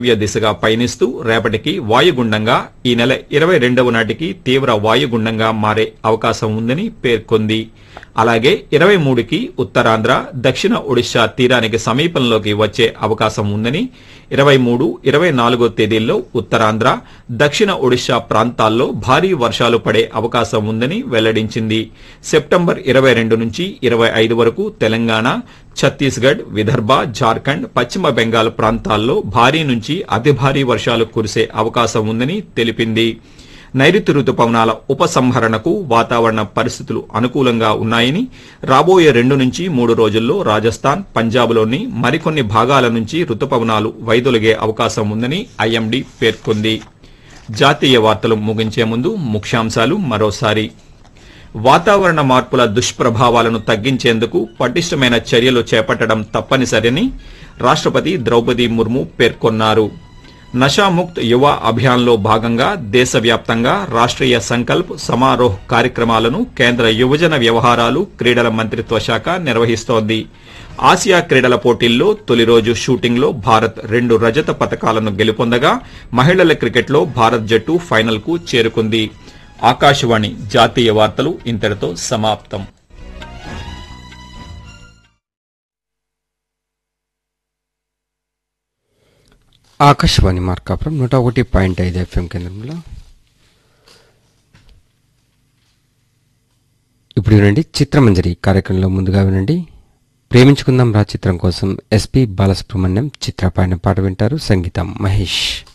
దిశగా పయనిస్తూ రేపటికి వాయుగుండంగా ఈ నెల 22వ నాటికి తీవ్ర వాయుగుండంగా మారే అవకాశం ఉందని పేర్కొంది. అలాగే 23కి ఉత్తరాంధ్ర దక్షిణ ఒడిశా తీరానికి సమీపంలోకి వచ్చే అవకాశం ఉందని, 23, 24 తేదీల్లో ఉత్తరాంధ్ర దక్షిణ ఒడిశా ప్రాంతాల్లో భారీ వర్షాలు పడే అవకాశం ఉందని వెల్లడించింది. సెప్టెంబర్ 22 నుంచి 25 వరకు తెలంగాణ, ఛత్తీస్గఢ్, విదర్భ, జార్ఖండ్, పశ్చిమ బెంగాల్ ప్రాంతాల్లో భారీ నుంచి అతి భారీ వర్షాలు కురిసే అవకాశం ఉందని తెలిపింది. నైరుతి రుతుపవనాల ఉపసంహరణకు వాతావరణ పరిస్థితులు అనుకూలంగా ఉన్నాయని, రాబోయే 2 నుంచి 3 రోజుల్లో రాజస్థాన్, పంజాబ్లోని మరికొన్ని భాగాల నుంచి రుతుపవనాలు వైదొలిగే అవకాశం ఉందని ఐఎండీ పేర్కొంది. జాతీయ వార్తలు ముగించే ముందు ముఖ్యాంశాలు మరోసారి. వాతావరణ మార్పుల దుష్ప్రభావాలను తగ్గించేందుకు పటిష్టమైన చర్యలు చేపట్టడం తప్పనిసరని రాష్టపతి ద్రౌపది ముర్ము పేర్కొన్నారు. నషాముక్త్ యువ అభియాన్లో భాగంగా దేశవ్యాప్తంగా రాష్ట్రీయ సంకల్ప్ సమారోహ్ కార్యక్రమాలను కేంద్ర యువజన వ్యవహారాలు, క్రీడల మంత్రిత్వ శాఖ నిర్వహిస్తోంది. ఆసియా క్రీడల పోటీల్లో తొలి రోజు షూటింగ్లో భారత్ 2 రజత పతకాలను గెలుపొందగా మహిళల క్రికెట్లో భారత్ జట్టు ఫైనల్కు చేరుకుంది. ఆకాశవాణి జాతీయ వార్తలు ఇంతటితో సమాప్తం. ఆకాశవాణి మార్కాపురం 101.5 FM కేంద్రంలో ఇప్పుడు వినండి చిత్రమంజరి కార్యక్రమంలో ముందుగా వినండి ప్రేమించుకుందాం రా చిత్రం కోసం ఎస్పి బాలసుబ్రహ్మణ్యం చిత్రపాయన పాట వింటారు. సంగీతం మహేష్.